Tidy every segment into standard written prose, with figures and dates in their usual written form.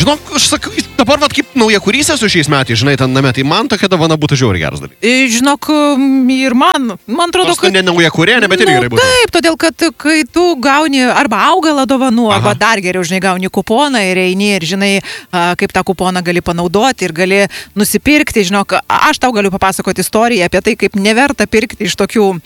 Žinok, aš sakau, dabar vat kaip naujakurysė su šiais metais, žinai, ten name, tai man tokia dovana būtų žiauriai geras dalykas. Žinok, ir man atrodo, kad... Ne naujakurė, bet ir gerai būtų. Taip, todėl, kad kai tu gauni arba augalą dovanų, arba dar geriau, žinai, gauni kuponą ir eini ir žinai, kaip tą kuponą gali panaudoti ir gali nusipirkti. Žinok, aš tau galiu papasakoti istoriją apie tai, kaip neverta pirkti iš tokių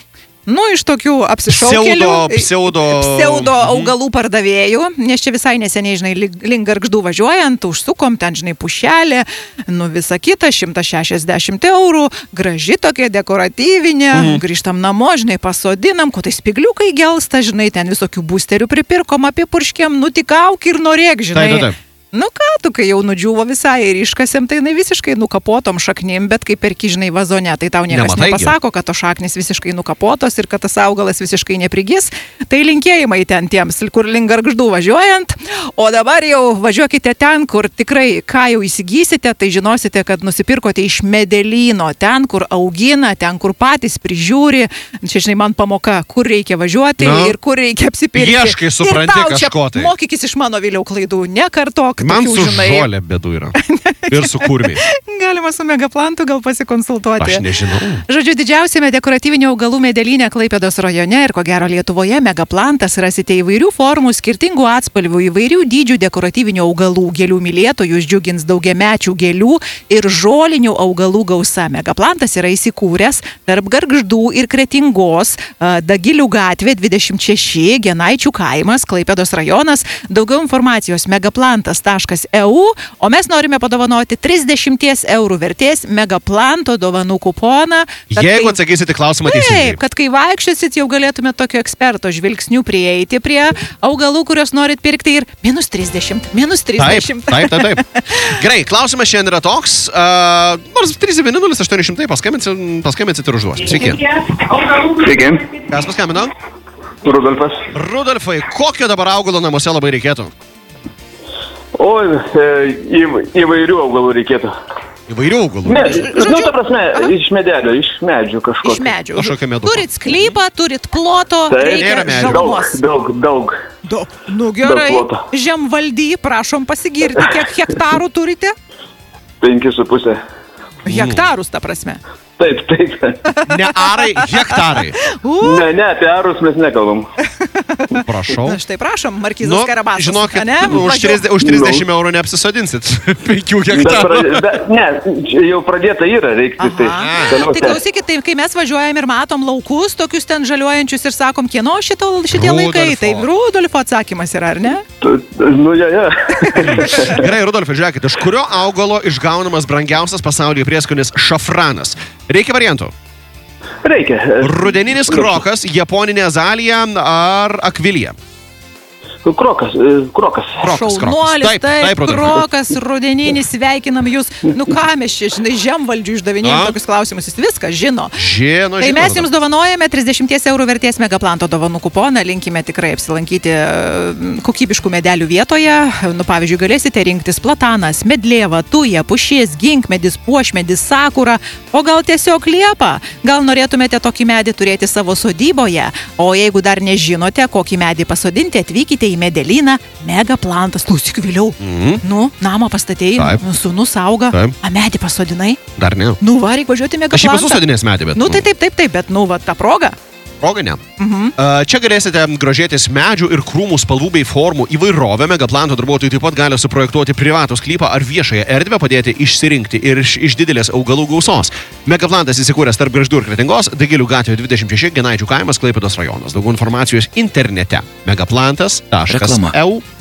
apsišaukėlių, pseudo augalų pardavėjų, nes čia visai neseniai, žinai, link Gargždų važiuojant, užsukom ten, žinai, pušelė, visa kita, 160 €, graži tokia dekoratyvinė, grįžtam namo, žinai, pasodinam, ko tai spigliukai gelsta, žinai, ten visokių boosterių pripirkom, apipurškėm, tik auk ir norėk, žinai. Taip. Nu ką, tu kai jau nudžiuvo visai ir iškasėm, tai visiškai nukapotom šaknim, bet kaip perki, žinai, vazone, tai tau niekas nepasako, kad to šaknis visiškai nukapotos ir kad tas augalas visiškai neprigis. Tai linkėjimai ten tiems, kur link Gargždų važiuojant. O dabar jau važiuokite ten, kur tikrai, ką jau įsigysite, tai žinosite, kad nusipirkote iš medelyno, ten, kur augina, ten, kur patys prižiūri. Čia, žinai, man pamoka, kur reikia važiuoti ir kur reikia apsipirkti. Ieškai, supranti kažko tai. Mokykis iš mano vėliau klaidų, nekartok. Man su žolė bėdų yra. Ir su kurmiais. Galima su Megaplantu gal pasikonsultuoti. Aš nežinau. Žodžiu, didžiausiame dekoratyvinių augalų medelyne Klaipėdos rajone ir ko gero Lietuvoje Megaplantas rasite įvairių formų, skirtingų atspalvių, įvairių dydžių dekoratyvinių augalų. Gėlių mylėtojus džiugins daugiamečių gėlių ir žolinių augalų gausa. Megaplantas yra įsikūręs tarp Gargždų ir Kretingos, Dagilių gatvė 26, Genaičių kaimas, Klaipėdos rajonas. Daugiau informacijos megaplantas.eu, o mes norime padovanoti 30 € vertės Megaplanto dovanų kuponą. Jeigu atsakysite klausimą teisingai. Taip, kad kai vaikščiosit, jau galėtume tokio eksperto žvilgsnių prieiti prie augalų, kuriuos norit pirkti ir -30. Taip. Gerai, klausimas šiandien yra toks. Nors 370 paskambinsit ir užduosim. Sveiki. Sveiki. Kas paskambino? Rudolfas. Rudolfai, kokio dabar augalo namuose labai reikėtų? Oi, įvairių augalų reikėtų. Įvairių augalų? Ta prasme, iš medelio, iš medžių kažko. Iš medžių. Kažkokio meduko. Turit sklypą, turit ploto, reikia žalumos. Daug. Nu gerai, ploto. žemvaldy, prašom pasigirti, kiek hektarų turite? 5,5. Hektarus, ta prasme. Taip. Ne arai, hektarai. Ne, apie arus mes nekalbam. Prašau. Na štai prašom, Markizas Karabasas. Žinokit, už 30 € neapsisodinsit 5 hektarų. Ne, jau pradėta yra, reikti tai. Tai klausykit, tai kai mes važiuojam ir matom laukus, tokius ten žaliuojančius ir sakom, kieno šitie laikai, tai Rudolfo atsakymas yra, ar ne? Nu, ja. Gerai, Rudolfai, žiūrėkit, iš kurio augalo išgaunamas brangiausias pasaulyje prieskonis šafranas? Reikia variantų? Reikia. Rudeninis krokas, japoninė azalija ar akvilija? Krokas. Šaunuolis, taip, krokas, rudeninis, sveikinam jūs. Nu ką mes čia, žinai, žemvaldžių išdavinėjom tokius klausimus, jis viską žino. Tai mes jums dovanojame 30 € vertės Megaplanto dovanų kuponą, linkime tikrai apsilankyti kokybiškų medelių vietoje. Nu, pavyzdžiui, galėsite rinktis platanas, medlieva, tuja, pušies, ginkmedis, puošmedis, sakura, o gal tiesiog liepa. Gal norėtumėte tokį medį turėti savo sodyboje, o jeigu dar nežinote, kokį medį pasodinti, atvykite į medelyną Megaplantas. Klausyk vėliau. Nu, namą pastatėjai, sūnus auga, a medį pasodinai? Dar ne. Nu, va, reikia važiuoti Megaplantą. Aš jį pasodinės medį, bet... Nu, tai taip, bet, nu, va, ta proga. Proga ne. Čia galėsite grožėtis medžių ir krūmų spalvų bei formų įvairovę. Megaplanto darbuotojai taip pat gali suprojektuoti privatų sklypą ar viešąją erdvę, padėti išsirinkti ir iš didelės augalų gausos. Megaplantas įsikūręs tarp Gargždų ir Kretingos, Dagilių gatvė 26, Genaičių kaimas, Klaipėdos rajonas. Daugiau informacijos internete megaplantas.eu